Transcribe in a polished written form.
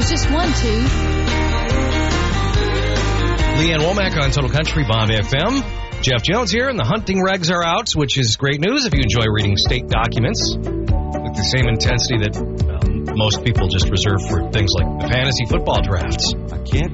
There's just one tooth. Leanne Womack on Total Country Bob FM. Jeff Jones here, and the hunting regs are out, which is great news if you enjoy reading state documents with the same intensity that most people just reserve for things like the fantasy football drafts. I can't